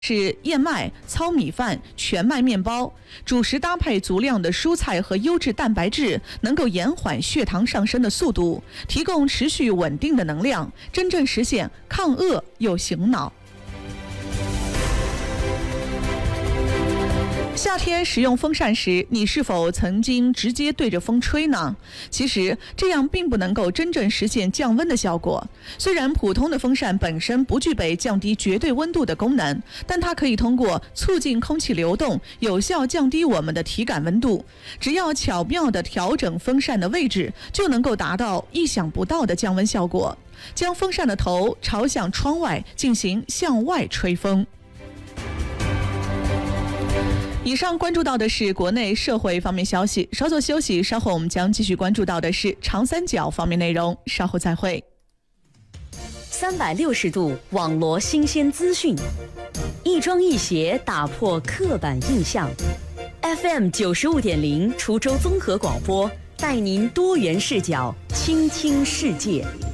是燕麦、糙米饭、全麦面包，主食搭配足量的蔬菜和优质蛋白质，能够延缓血糖上升的速度，提供持续稳定的能量，真正实现抗饿又醒脑。夏天使用风扇时，你是否曾经直接对着风吹呢？其实这样并不能够真正实现降温的效果。虽然普通的风扇本身不具备降低绝对温度的功能，但它可以通过促进空气流动，有效降低我们的体感温度。只要巧妙地调整风扇的位置，就能够达到意想不到的降温效果。将风扇的头朝向窗外，进行向外吹风。以上关注到的是国内社会方面消息，稍作休息，稍后我们将继续关注到的是长三角方面内容，稍后再会。 360度网罗新鲜资讯，一庄一协打破刻板印象。FM 95.0滁州综合广播，带您多元视角倾听世界。